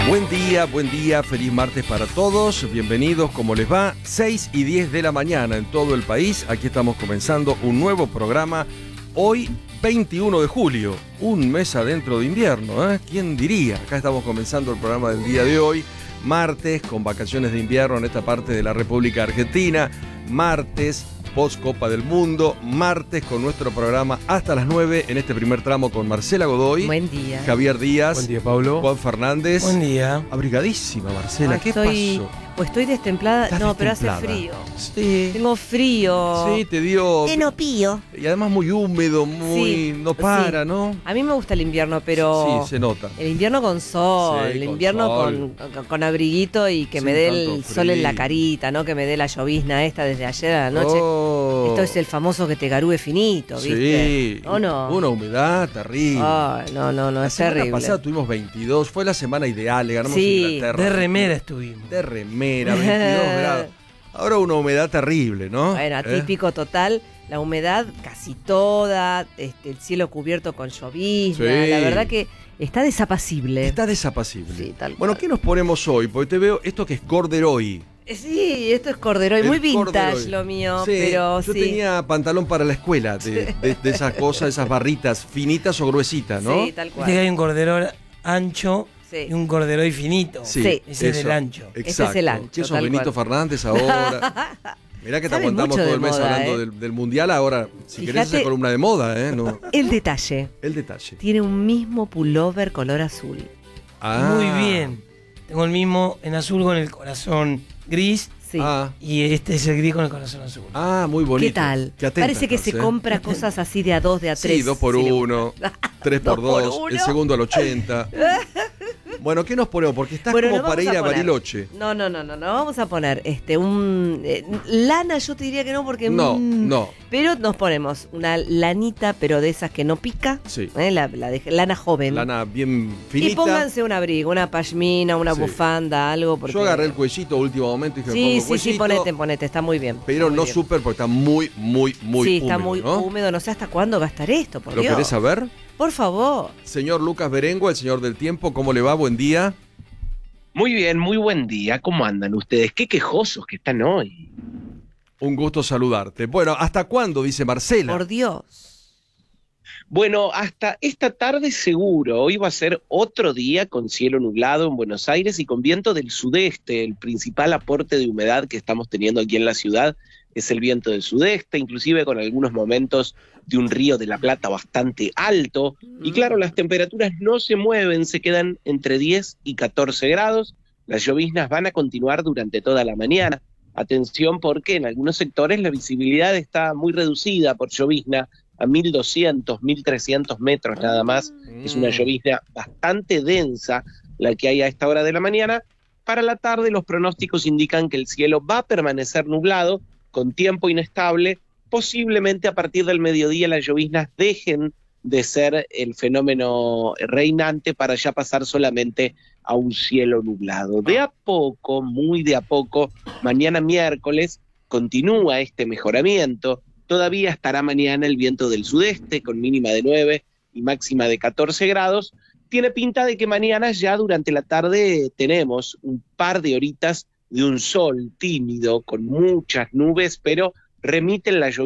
Buen día, feliz martes para todos, bienvenidos, ¿cómo les va? 6:10 de la mañana en todo el país, aquí estamos comenzando un nuevo programa, hoy 21 de julio, un mes adentro de invierno, ¿eh? ¿Quién diría? Acá estamos comenzando el programa del día de hoy, martes, con vacaciones de invierno en esta parte de la República Argentina, martes, post Copa del Mundo, martes con nuestro programa hasta las 9 en este primer tramo con Marcela Godoy. Buen día. Javier Díaz. Buen día, Pablo. Juan Fernández. Buen día. Abrigadísima, Marcela, ¿qué pasó? Pues estoy destemplada. ¿Estás no, destemplada? pero hace frío. Sí. Tengo frío. Sí, te dio. Enopío. Y además muy húmedo, muy. Sí, no para, sí. ¿no? A mí me gusta el invierno, pero. Sí, se nota. El invierno con sol, Sí, el con invierno sol. con abriguito y que Sin me dé tanto el sol en la frío. carita, ¿no? Que me dé la llovizna esta desde ayer a la noche. Oh. Esto es el famoso que te garúe finito, ¿viste? Sí. ¿O no? Una humedad terrible. Ay, no, la es semana terrible. pasada tuvimos 22, fue la semana ideal, le ganamos Sí. a Inglaterra. De remera estuvimos. De remera, 22 grados. Ahora una humedad terrible, ¿no? Bueno, atípico total, la humedad casi toda, el cielo cubierto con llovizna, Sí. la verdad que está desapacible. Está desapacible. Sí, tal Bueno, cual. ¿qué nos ponemos hoy? Porque te veo esto que es corderoy. Sí, esto es corderoy, El muy vintage corderoy. lo mío, Sí, pero yo sí. tenía pantalón para la escuela, de esas cosas, esas barritas finitas o gruesitas, ¿no? Sí, tal Viste que cual. hay un corderol ancho Sí. y un corderoy finito. Sí. Ese es el ancho. Exacto. Ese es el ancho, ¿Qué sos, tal Benito cual. Fernández ahora? Mirá que te Sabe aguantamos mucho todo de el mes moda, hablando del mundial, ahora, si querés Fíjate- hacer columna de moda, ¿eh? No, El detalle, el detalle. tiene un mismo pullover color azul. Ah. Muy bien. Tengo el mismo en azul con el corazón gris Sí. y este es el gris con el corazón azul. Muy bonito. ¿Qué tal? Qué atenta Parece que estás, se ¿eh? compra cosas así de a dos, de a tres. Sí, 2 por si le 1, gusta. 3 por 2 por 2, el 1. segundo al 80. Bueno, ¿qué nos ponemos? Porque estás Bueno, como nos para vamos ir a poner- Bariloche. No, vamos a poner lana, yo te diría que no, porque No. pero nos ponemos una lanita, pero de esas que no pica, Sí. la de lana joven. Lana bien finita. Y pónganse un abrigo, una pashmina, una Sí. bufanda, algo. Porque... Yo agarré el cuellito a último momento y dije, Sí, pongo sí, cuellito, ponete, está muy bien. pero está muy no bien. súper porque está muy Sí, está húmedo, muy ¿no? húmedo, no sé hasta cuándo gastar esto, por ¿Lo Dios. querés saber? Por favor. Señor Lucas Berengo, el señor del tiempo, ¿cómo le va? Buen día. Muy bien, muy buen día. ¿Cómo andan ustedes? Qué quejosos que están hoy. Un gusto saludarte. Bueno, ¿hasta cuándo? Dice Marcela. Por Dios. Bueno, hasta esta tarde seguro. Hoy va a ser otro día con cielo nublado en Buenos Aires y con viento del sudeste. El principal aporte de humedad que estamos teniendo aquí en la ciudad es el viento del sudeste, inclusive con algunos momentos de un río de la Plata bastante alto. Y claro, las temperaturas no se mueven, se quedan entre 10 y 14 grados. Las lloviznas van a continuar durante toda la mañana. Atención porque en algunos sectores la visibilidad está muy reducida por llovizna, a 1.200, 1.300 metros nada más. Es una llovizna bastante densa la que hay a esta hora de la mañana. Para la tarde los pronósticos indican que el cielo va a permanecer nublado, con tiempo inestable. Posiblemente a partir del mediodía las lloviznas dejen de ser el fenómeno reinante para ya pasar solamente a un cielo nublado. De a poco, muy de a poco, mañana miércoles continúa este mejoramiento. Todavía estará mañana el viento del sudeste con mínima de 9 y máxima de 14 grados. Tiene pinta de que mañana ya durante la tarde tenemos un par de horitas de un sol tímido con muchas nubes, pero remiten la lluvia